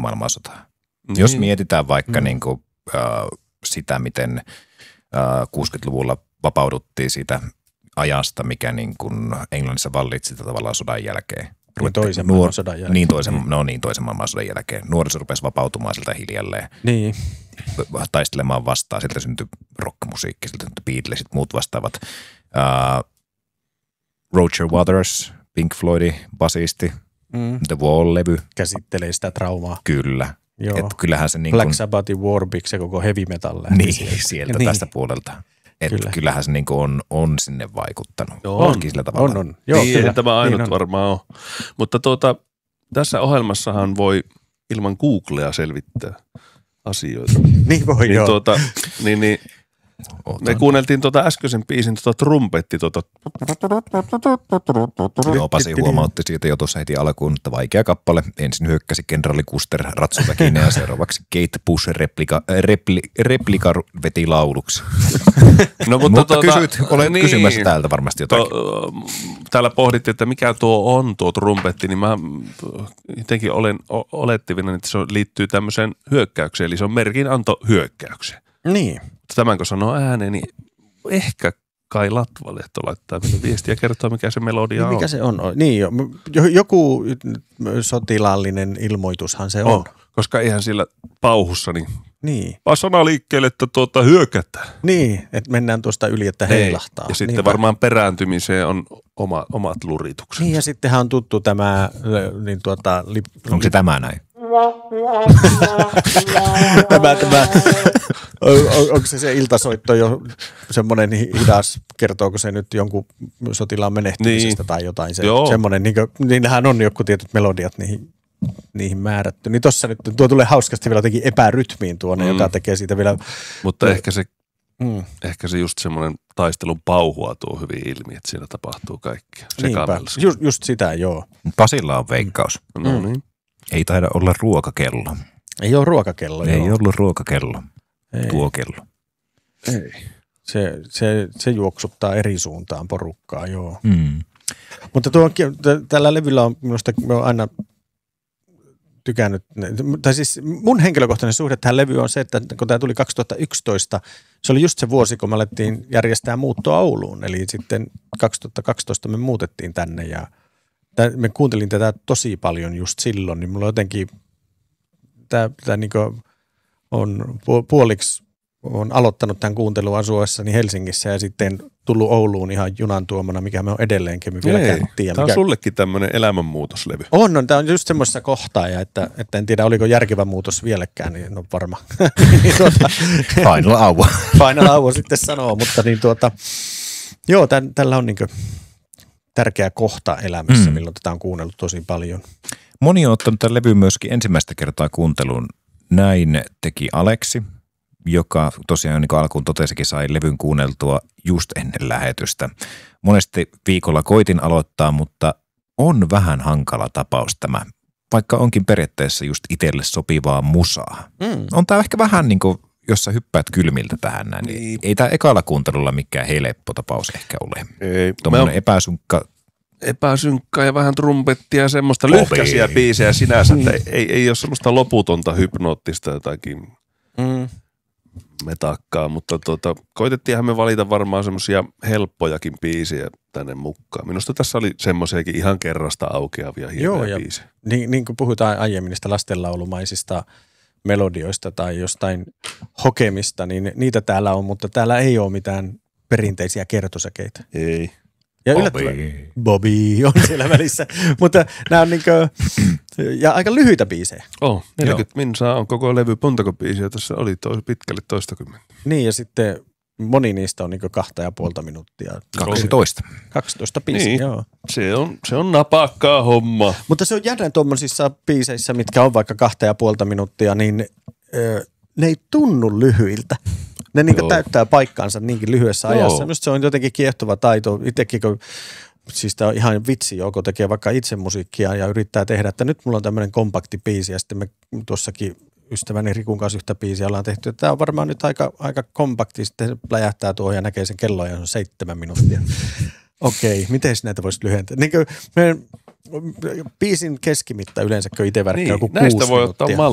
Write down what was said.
maailmansotaa. Jos mietitään vaikka niin kuin, sitä, miten 60-luvulla vapauduttiin siitä ajasta, mikä niin kuin Englannissa vallitsi tavallaan sodan jälkeen. Toisen maailmansodan jälkeen. Toisen maailmansodan jälkeen. Nuoriso rupesi vapautumaan siltä hiljalleen. Niin. Taistelemaan vastaan. Sieltä syntyi rockmusiikki, sieltä syntyi Beatlesit, muut vastaavat. Roger Waters, Pink Floydin basisti, The Wall-levy. Käsittelee sitä traumaa. Kyllä. Et kyllähän se niin Black Sabbathin Warbeak, se koko heavy metal lähti sieltä tästä puolelta. Että kyllähän se niin on sinne vaikuttanut. Sillä tavalla. On. Joo, niin, tämä ainut niin varmaan on. Mutta tässä ohjelmassahan voi ilman Googlea selvittää asioita. Niin voi joo. Me kuunneltiin äskeisen biisin trumpetti. Joo, Pasi huomautti siitä jo tuossa heti alkuun, että vaikea kappale. Ensin hyökkäsi kenraali Custer ratsuväkineen ja seuraavaksi Kate Bush replika veti lauluksi. No, mutta olet kysymässä täältä varmasti jotakin. Täällä pohdittiin, että mikä tuo on tuo trumpetti, niin mä jotenkin olen olettivinen, että se liittyy tämmöiseen hyökkäykseen, eli se on merkinanto hyökkäykseen. Niin. Tämän kun sanoo ääneen, niin ehkä Kai Latvalehto laittaa meille viestiä ja kertoo, mikä se melodia on. Mikä se on? Niin jo. Joku sotilaallinen ilmoitushan se on. Koska eihän sillä pauhussa niin. Vaan sana liikkeelle, että hyökätään. Niin, että mennään tuosta yli, että heilahtaa. Ja sitten varmaan perääntymiseen on omat luritukset. Niin ja sittenhän on tuttu tämä onko se tämä näin? Onko se iltasoitto jo semmoinen hidas, kertooko se nyt jonkun sotilaan menehtymisestä tai jotain? Semmoinen, niinhän on joku tietyt melodiat niihin määrätty. Niin tossa nyt tuo tulee hauskasti vielä jotenkin epärytmiin tuonne, joka tekee siitä vielä. Mutta ehkä se just semmoinen taistelun pauhua tuo hyvin ilmi, että siinä tapahtuu kaikkea. Just sitä, joo. Pasilla on veikkaus. No niin. Ei taida olla ruokakello. Ei ole ruokakello, Ei ollut ruokakello. Tuo kello. Ei. Se juoksuttaa eri suuntaan porukkaa, joo. Mutta tällä levyllä on minusta aina tykännyt, tai siis mun henkilökohtainen suhde tähän levyyn on se, että kun tämä tuli 2011, se oli just se vuosi, kun me alettiin järjestää muuttoa Ouluun. Eli sitten 2012 me muutettiin tänne ja me kuuntelin tätä tosi paljon just silloin, niin mulla jotenkin tämä niinku on puoliksi on aloittanut tämän kuuntelun asuessani Helsingissä ja sitten tullut Ouluun ihan junan tuomana, mikä me on edelleenkin. Me vieläkään tiedä. Tämä on sullekin tämmöinen elämänmuutoslevy. Tämä on just semmoisessa kohtaa, ja että en tiedä, oliko järkevä muutos vieläkään, niin en ole varma. Final hour. Final hour sitten sanoo, mutta joo, tällä on tärkeä kohta elämässä, milloin tätä on kuunnellut tosi paljon. Moni on ottanut tämän levyn myöskin ensimmäistä kertaa kuunteluun. Näin teki Aleksi, joka tosiaan niin kuin alkuun totesikin sai levyn kuunneltua just ennen lähetystä. Monesti viikolla koitin aloittaa, mutta on vähän hankala tapaus tämä, vaikka onkin periaatteessa just itselle sopivaa musaa. On tämä ehkä vähän niin kuin, jos sä hyppäät kylmiltä tähän näin, niin ei tämä ekalla kuuntelulla mikään helppo tapaus ehkä ole. Tuommoinen epäsynkkaa ja vähän trumpettia ja semmoista lyhkäisiä biisejä sinänsä, että ei ole semmoista loputonta hypnoottista jotakin metakkaa, mutta koitettiinhan me valita varmaan semmoisia helppojakin biisejä tänne mukaan. Minusta tässä oli semmoisiakin ihan kerrasta aukeavia hienoja biisejä. Niin kuin puhutaan aiemmin niistä lastenlaulumaisista melodioista tai jostain hokemista, niin niitä täällä on, mutta täällä ei ole mitään perinteisiä kertosäkeitä. Ei. Ja Bobby on siellä välissä, mutta nämä on ja aika lyhyitä biisejä. 40 minsaa on koko levy, montako biisiä tässä oli pitkälle 20. Niin ja sitten moni niistä on 2,5 minuuttia. 12 biisiä, niin. Joo. Se on napakkaa homma. Mutta se on jännä tuommoisissa biiseissä, mitkä on vaikka 2,5 minuuttia, niin ne ei tunnu lyhyiltä. Ne täyttää paikkaansa niinkin lyhyessä ajassa. Minusta se on jotenkin kiehtova taito. Itsekin, siis tämä on ihan vitsi, kun tekee vaikka itse musiikkia ja yrittää tehdä, että nyt mulla on tämmöinen kompakti biisi ja sitten me tuossakin ystäväni Rikun kanssa yhtä biisiä ollaan tehty. Tämä on varmaan nyt aika kompakti, sitten se pläjähtää tuohon ja näkee sen kelloa ja on 7 minuuttia. Okei, miten näitä voisi lyhentää? Biisin keskimitta yleensä, kun itse värkkää joku 6 näistä voi minuuttia. ottaa